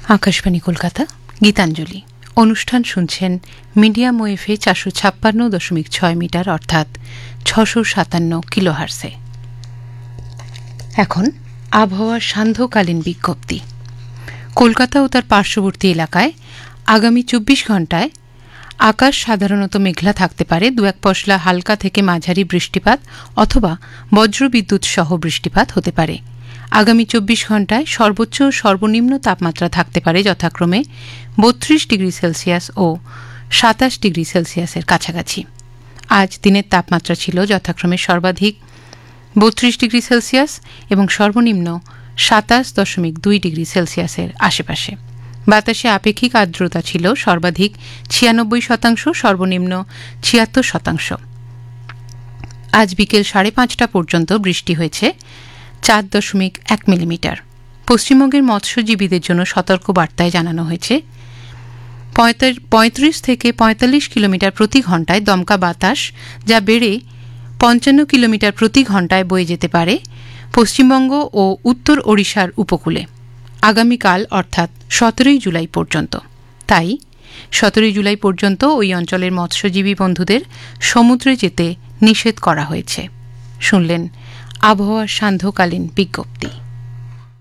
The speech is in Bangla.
আকাশবাণী কলকাতা গীতাঞ্জলি অনুষ্ঠান শুনছেন মিডিয়াম ওয়েভে 456.6 মিটার অর্থাৎ 657 কিলোহার্টজে। এখন আবহাওয়ার সান্ধ্যকালীন বিজ্ঞপ্তি। কলকাতা ও তার পার্শ্ববর্তী এলাকায় আগামী 24 ঘণ্টায় আকাশ সাধারণত মেঘলা থাকতে পারে, দু এক পশলা হালকা থেকে মাঝারি বৃষ্টিপাত অথবা বজ্রবিদ্যুৎ সহ বৃষ্টিপাত হতে পারে। আগামী 24 ঘণ্টায় সর্বোচ্চ ও সর্বনিম্ন তাপমাত্রা থাকতে পারে যথাক্রমে 32 ডিগ্রি সেলসিয়াস ও 27 ডিগ্রি সেলসিয়াসের কাছাকাছি। আজ দিনের তাপমাত্রা ছিল যথাক্রমে সর্বাধিক 32 ডিগ্রি সেলসিয়াস এবং সর্বনিম্ন 27.2 ডিগ্রি সেলসিয়াসের আশেপাশে। বাতাসে আপেক্ষিক আর্দ্রতা ছিল সর্বাধিক 96%, সর্বনিম্ন 76%। আজ বিকেল 5:30 পর্যন্ত বৃষ্টি হয়েছে 4.1 মিলিমিটার। পশ্চিমবঙ্গের মৎস্যজীবীদের জন্য সতর্ক বার্তায় জানানো হয়েছে 35 থেকে 45 কিলোমিটার প্রতি ঘণ্টায় দমকা বাতাস, যা বেড়ে 55 কিলোমিটার প্রতি ঘণ্টায় বয়ে যেতে পারে পশ্চিমবঙ্গ ও উত্তর ওড়িশার উপকূলে আগামীকাল অর্থাৎ 17 জুলাই পর্যন্ত। তাই 17 জুলাই পর্যন্ত ওই অঞ্চলের মৎস্যজীবী বন্ধুদের সমুদ্রে যেতে নিষেধ করা হয়েছে। শুনলেন আবহাওয়ার সান্ধ্যকালীন বিজ্ঞপ্তি।